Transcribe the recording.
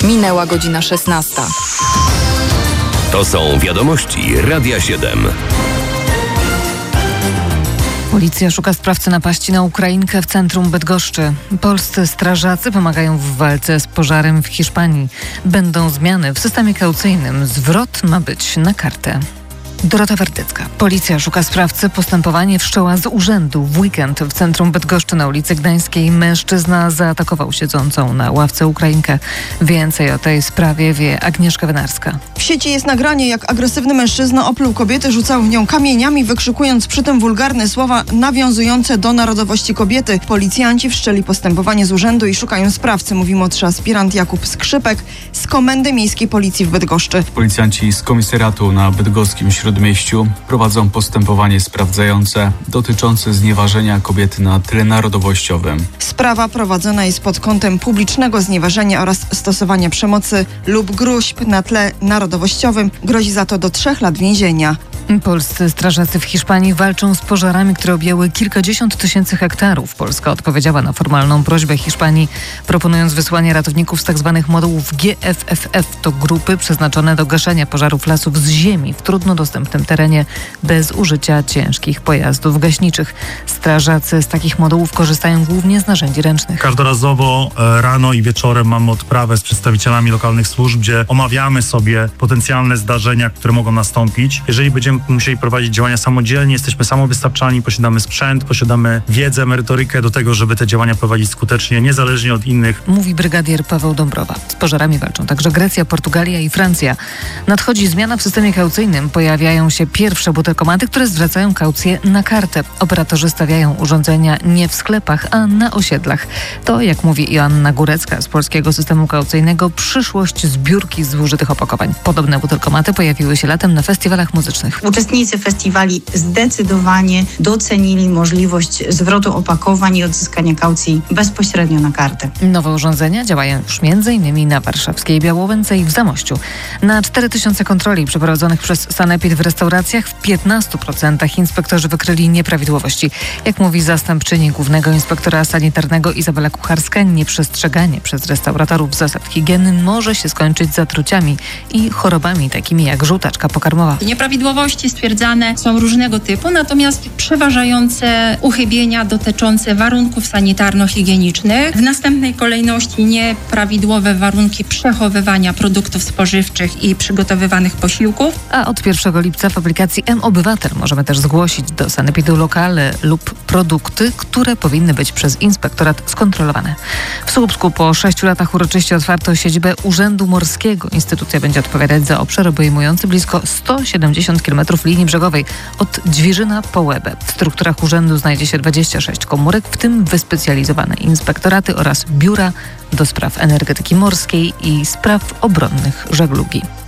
Minęła godzina 16. To są wiadomości Radia 7. Policja szuka sprawcy napaści na Ukrainkę w centrum Bydgoszczy. Polscy strażacy pomagają w walce z pożarem w Hiszpanii. Będą zmiany w systemie kaucyjnym. Zwrot ma być na kartę. Dorota Werdycka. Policja szuka sprawcy. Postępowanie wszczęła z urzędu. W weekend w centrum Bydgoszczy na ulicy Gdańskiej mężczyzna zaatakował siedzącą na ławce Ukrainkę. Więcej o tej sprawie wie Agnieszka Wynarska. W sieci jest nagranie, jak agresywny mężczyzna opluł kobietę, rzucał w nią kamieniami, wykrzykując przy tym wulgarne słowa nawiązujące do narodowości kobiety. Policjanci wszczęli postępowanie z urzędu i szukają sprawcy, mówi młodszy aspirant Jakub Skrzypek z Komendy Miejskiej Policji w Bydgoszczy. Policjanci z komisariatu na bydgoskim Śródmieściu prowadzą postępowanie sprawdzające dotyczące znieważenia kobiety na tle narodowościowym. Sprawa prowadzona jest pod kątem publicznego znieważenia oraz stosowania przemocy lub gróźb na tle narodowościowym. Grozi za to do 3 lat więzienia. Polscy strażacy w Hiszpanii walczą z pożarami, które objęły kilkadziesiąt tysięcy hektarów. Polska odpowiedziała na formalną prośbę Hiszpanii, proponując wysłanie ratowników z tzw. modułów GFFF. To grupy przeznaczone do gaszenia pożarów lasów z ziemi w trudno dostępnym terenie bez użycia ciężkich pojazdów gaśniczych. Strażacy z takich modułów korzystają głównie z narzędzi ręcznych. Każdorazowo rano i wieczorem mamy odprawę z przedstawicielami lokalnych służb, gdzie omawiamy sobie potencjalne zdarzenia, które mogą nastąpić. Jeżeli będziemy musieli prowadzić działania samodzielnie, jesteśmy samowystarczalni, posiadamy sprzęt, posiadamy wiedzę, merytorykę do tego, żeby te działania prowadzić skutecznie, niezależnie od innych. Mówi brygadier Paweł Dąbrowa. Z pożarami walczą także Grecja, Portugalia i Francja. Nadchodzi zmiana w systemie kaucyjnym. Pojawiają się pierwsze butelkomaty, które zwracają kaucję na kartę. Operatorzy stawiają urządzenia nie w sklepach, a na osiedlach. To, jak mówi Joanna Górecka z Polskiego Systemu Kaucyjnego, przyszłość zbiórki zużytych opakowań. Podobne butelkomaty pojawiły się latem na festiwalach muzycznych. Uczestnicy festiwali zdecydowanie docenili możliwość zwrotu opakowań i odzyskania kaucji bezpośrednio na kartę. Nowe urządzenia działają już m.in. na warszawskiej Białołęce i w Zamościu. Na 4000 kontroli przeprowadzonych przez Sanepid w restauracjach w 15% inspektorzy wykryli nieprawidłowości. Jak mówi zastępczyni głównego inspektora sanitarnego Izabela Kucharska, nieprzestrzeganie przez restauratorów zasad higieny może się skończyć zatruciami i chorobami takimi jak żółtaczka pokarmowa. Nieprawidłowości stwierdzane są różnego typu, natomiast przeważające uchybienia dotyczące warunków sanitarno-higienicznych. W następnej kolejności nieprawidłowe warunki przechowywania produktów spożywczych i przygotowywanych posiłków. A od 1 lipca w aplikacji M-Obywatel możemy też zgłosić do Sanepidu lokale lub produkty, które powinny być przez inspektorat skontrolowane. W Słupsku po 6 latach uroczyście otwarto siedzibę Urzędu Morskiego. Instytucja będzie odpowiadać za obszar obejmujący blisko 170 km linii brzegowej od Dźwirzyna po Łebę. W strukturach urzędu znajdzie się 26 komórek, w tym wyspecjalizowane inspektoraty oraz biura do spraw energetyki morskiej i spraw obronnych żeglugi.